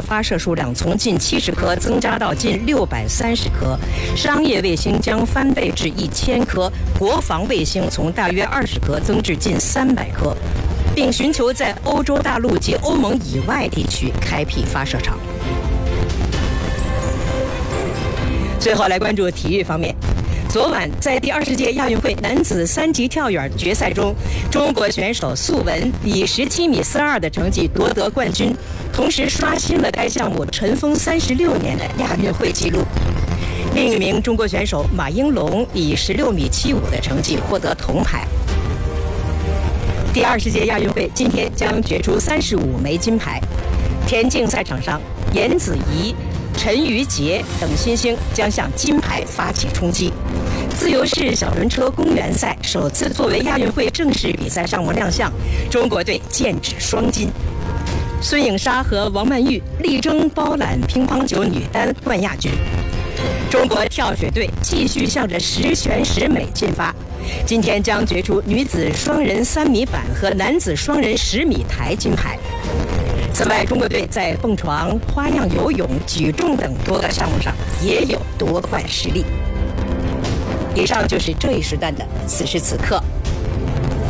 发射数量从近70颗增加到近630颗，商业卫星将翻倍至1000颗，国防卫星从大约20颗增至近300颗，并寻求在欧洲大陆及欧盟以外地区开辟发射场。最后来关注体育方面。昨晚在第20届亚运会男子3级跳远决赛中，中国选手素文以17米42的成绩夺得冠军，同时刷新了该项目尘封36年的亚运会纪录。另一名中国选手马应龙以16米75的成绩获得铜牌。第20届亚运会今天将决出35枚金牌。田径赛场上，严子怡、陈瑜杰等新星将向金牌发起冲击。自由式小轮车公园赛首次作为亚运会正式比赛项目亮相，中国队剑指双金。孙颖莎和王曼玉力争包揽乒乓球女单冠亚军。中国跳水队继续向着10全10美进发，今天将决出女子双人3米板和男子双人10米台金牌。此外，中国队在蹦床、花样游泳、举重等多个项目上也有夺冠实力。以上就是这一时段的此时此刻。